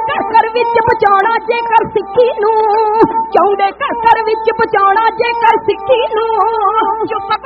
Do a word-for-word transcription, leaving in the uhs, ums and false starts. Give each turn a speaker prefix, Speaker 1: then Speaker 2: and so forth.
Speaker 1: घर घर विच बचाउणा जेकर सिक्खी नूं, चाहुंदे घर घर विच बचाउणा जेकर सिक्खी नूं। चुप